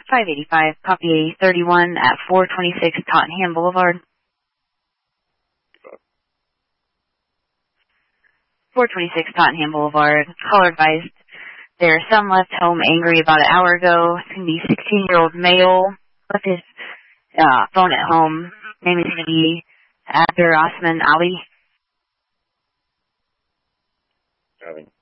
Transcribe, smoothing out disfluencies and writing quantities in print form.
585, copy 31 at 426 Tottenham Boulevard. 426 Tottenham Boulevard. Caller advised their son left home angry about an hour ago. It's going to be 16-year-old male. Left his phone at home. Name is going to be Abdur Osman Ali.